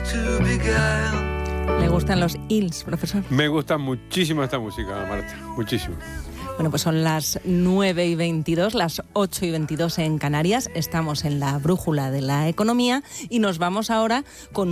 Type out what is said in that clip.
¿Le gustan los Hills, profesor? Me gusta muchísimo esta música, Marta, muchísimo. Bueno, pues son las 9:22, las 8:22 en Canarias. Estamos en la brújula de la economía y nos vamos ahora con